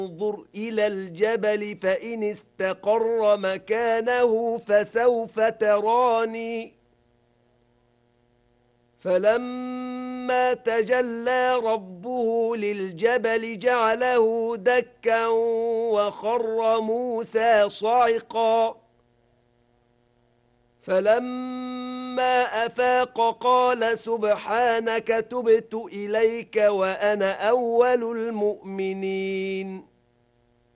انظر إلى الجبل فإن استقر مكانه فسوف تراني فلما تجلى ربه للجبل جعله دكا وخر موسى صعقا فلما أفاق قال سبحانك تبت إليك وأنا أول المؤمنين